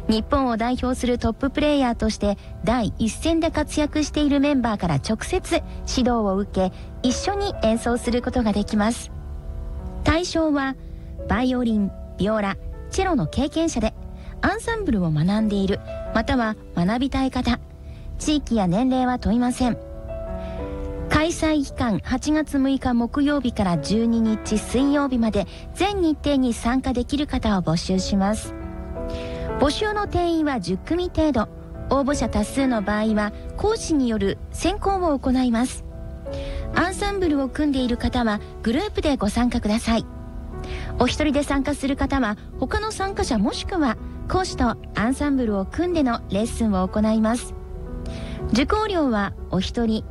日本を代表するトッププレイヤーとして第一線で活躍しているメンバーから直接指導を受け、一緒に演奏することができます。対象はバイオリン、ビオラ、チェロの経験者でアンサンブルを学んでいる、または学びたい方、地域や年齢は問いません。開催期間8月6日木曜日から12日水曜日まで全日程に参加できる方を募集します。募集の定員は10組程度。応募者多数の場合は講師による選考を行います。アンサンブルを組んでいる方はグループでご参加ください。お一人で参加する方は他の参加者もしくは講師とアンサンブルを組んでのレッスンを行います。受講料はお一人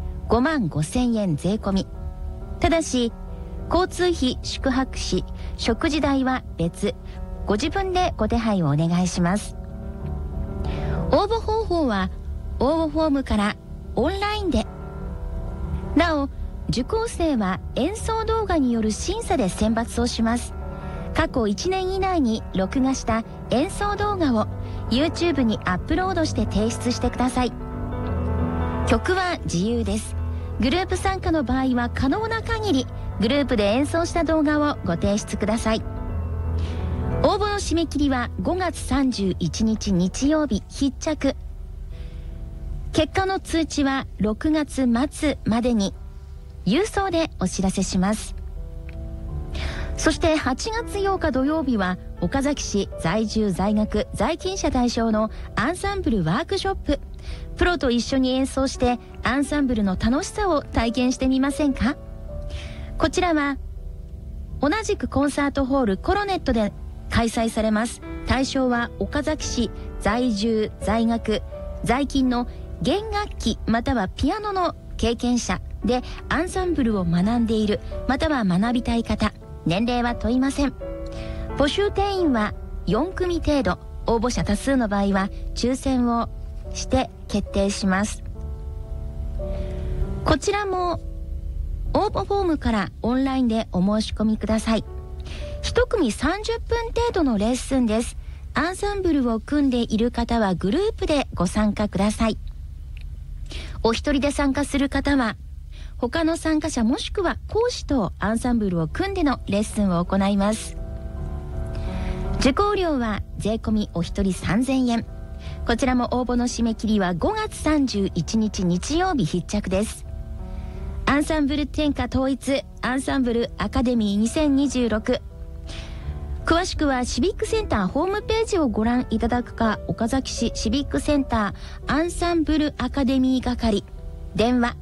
55,000円税込み。ただし交通費、宿泊費、食事代は別。ご自分でご手配をお願いします。応募方法は応募フォームからオンラインで。なお受講生は演奏動画による審査で選抜をします。過去1年以内に録画した演奏動画を YouTube にアップロードして提出してください。曲は自由です。グループ参加の場合は可能な限りグループで演奏した動画をご提出ください。応募の締め切りは5月31日日曜日必着。結果の通知は6月末までに郵送でお知らせします。そして8月8日土曜日は岡崎市在住在学在勤者対象のアンサンブルワークショップ。プロと一緒に演奏してアンサンブルの楽しさを体験してみませんか？こちらは同じくコンサートホールコロネットで開催されます。対象は岡崎市在住在学在勤の弦楽器またはピアノの経験者でアンサンブルを学んでいるまたは学びたい方、年齢は問いません。募集定員は4組程度。応募者多数の場合は抽選をして決定します。こちらも応募フォームからオンラインでお申し込みください。1組30分程度のレッスンです。アンサンブルを組んでいる方はグループでご参加ください。お一人で参加する方は他の参加者もしくは講師とアンサンブルを組んでのレッスンを行います。受講料は税込みお一人3,000円。こちらも応募の締め切りは5月31日日曜日必着です。アンサンブル天下統一アンサンブルアカデミー2026。詳しくはシビックセンターホームページをご覧いただくか、岡崎市シビックセンターアンサンブルアカデミー係、電話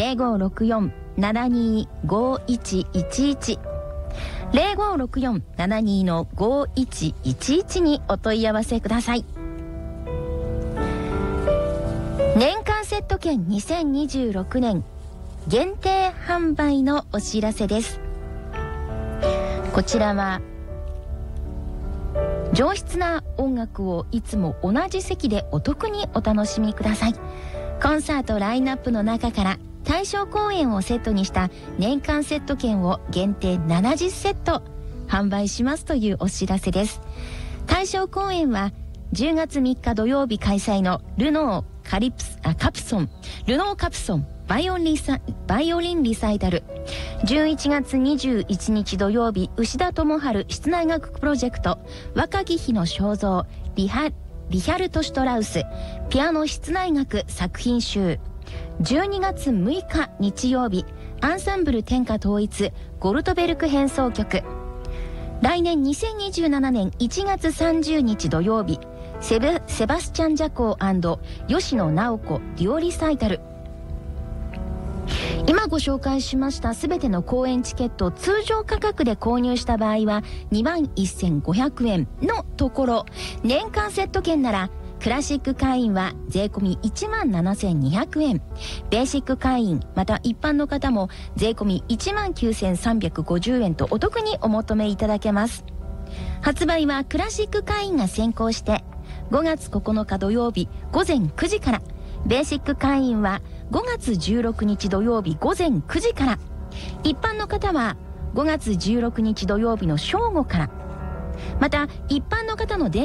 0564-725111 0564-72-5111 にお問い合わせください。年間セット券2026年限定販売のお知らせです。こちらは上質な音楽をいつも同じ席でお得にお楽しみください。コンサートラインナップの中から対象公演をセットにした年間セット券を限定70セット販売しますというお知らせです。対象公演は10月3日土曜日開催のルノーカプソンバイオリンリサイタル、11月21日土曜日牛田智春室内楽プロジェクト若き日の肖像リヒャルト・シュトラウスピアノ室内楽作品集、12月6日日曜日アンサンブル天下統一ゴルトベルク変奏曲、来年2027年1月30日土曜日セバスチャン・ジャコー&吉野直子デュオリサイタル。今ご紹介しましたすべての公演チケット、通常価格で購入した場合は21,500円のところ、年間セット券ならクラシック会員は税込み17,200円、ベーシック会員また一般の方も税込み19,350円とお得にお求めいただけます。発売はクラシック会員が先行して5月9日土曜日午前9時から、ベーシック会員は5月16日土曜日午前9時から、一般の方は5月16日土曜日の正午から、また一般の方の電